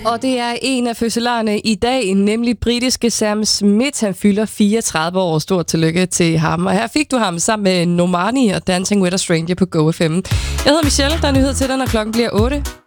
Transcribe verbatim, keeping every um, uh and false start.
Og det er en af fødselarerne i dag, nemlig britiske Sam Smith. Han fylder fireogtredive år. Stort tillykke til ham. Og her fik du ham sammen med Normani og Dancing with a Stranger på Go F M. Jeg hedder Michelle, der er nyhed til dig, når klokken bliver otte.